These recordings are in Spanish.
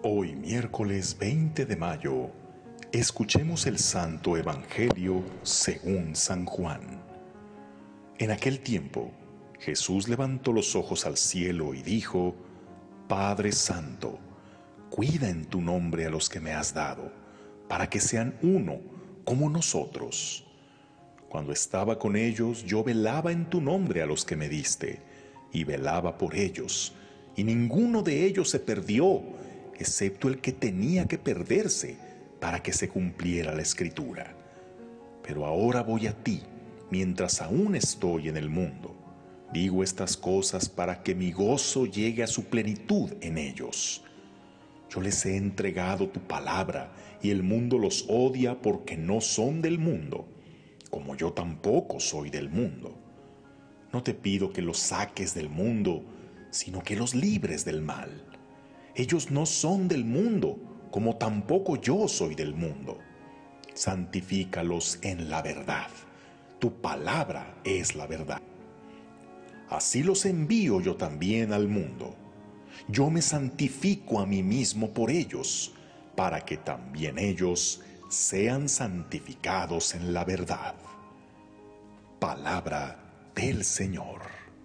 Hoy, miércoles 20 de mayo, escuchemos el Santo Evangelio según San Juan. En aquel tiempo, Jesús levantó los ojos al cielo y dijo: Padre Santo, cuida en tu nombre a los que me has dado, para que sean uno como nosotros. Cuando estaba con ellos, yo velaba en tu nombre a los que me diste, y velaba por ellos, y ninguno de ellos se perdió, excepto el que tenía que perderse, para que se cumpliera la Escritura. Pero ahora voy a ti, mientras aún estoy en el mundo. Digo estas cosas para que mi gozo llegue a su plenitud en ellos. Yo les he entregado tu palabra, y el mundo los odia porque no son del mundo, como yo tampoco soy del mundo. No te pido que los saques del mundo, sino que los libres del mal. Ellos no son del mundo, como tampoco yo soy del mundo. Santifícalos en la verdad. Tu palabra es la verdad. Así los envío yo también al mundo. Yo me santifico a mí mismo por ellos, para que también ellos sean santificados en la verdad. Palabra del Señor.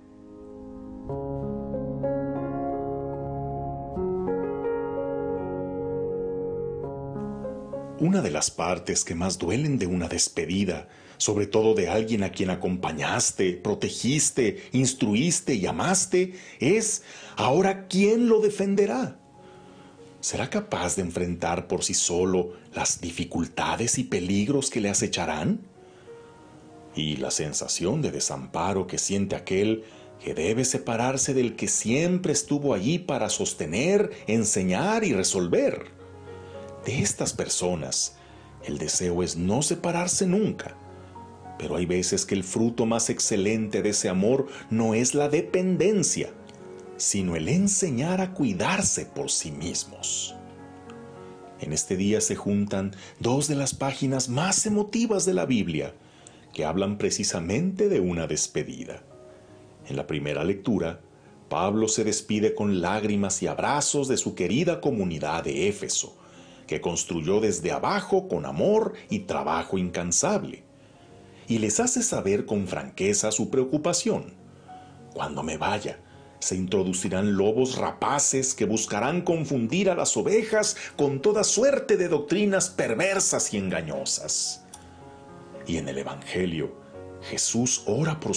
Una de las partes que más duelen de una despedida, sobre todo de alguien a quien acompañaste, protegiste, instruiste y amaste, es: ¿ahora quién lo defenderá? ¿Será capaz de enfrentar por sí solo las dificultades y peligros que le acecharán? Y la sensación de desamparo que siente aquel que debe separarse del que siempre estuvo allí para sostener, enseñar y resolver. De estas personas, el deseo es no separarse nunca. Pero hay veces que el fruto más excelente de ese amor no es la dependencia, sino el enseñar a cuidarse por sí mismos. En este día se juntan dos de las páginas más emotivas de la Biblia, que hablan precisamente de una despedida. En la primera lectura, Pablo se despide con lágrimas y abrazos de su querida comunidad de Éfeso, que construyó desde abajo con amor y trabajo incansable, y les hace saber con franqueza su preocupación. Cuando me vaya, se introducirán lobos rapaces que buscarán confundir a las ovejas con toda suerte de doctrinas perversas y engañosas. Y en el Evangelio, Jesús ora por